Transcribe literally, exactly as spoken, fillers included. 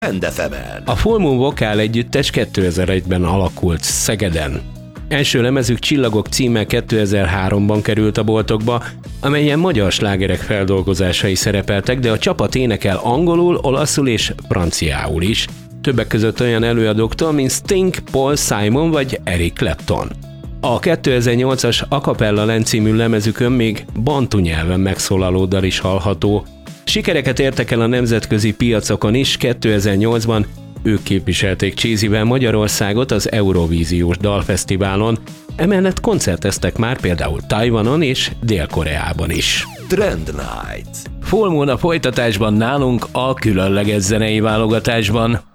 Trend ef emen. A Full Moon vokál együttes kétezer-egyben alakult Szegeden. Első lemezük Csillagok címmel kétezer-háromban került a boltokba, amelyen magyar slágerek feldolgozásai szerepeltek, de a csapat énekel angolul, olaszul és franciául is. Többek között olyan előadóktól, mint Sting, Paul Simon vagy Eric Clapton. A kétezer-nyolcas A Cappella Land című lemezükön még bantu nyelven megszólaló dal is hallható. Sikereket értek el a nemzetközi piacokon is, kétezer-nyolcban ők képviselték Cheesyvel Magyarországot az Eurovíziós Dalfesztiválon, emellett koncerteztek már például Tajvanon és Dél-Koreában is. Trend Night. Full Moon a folytatásban nálunk a különleges zenei válogatásban.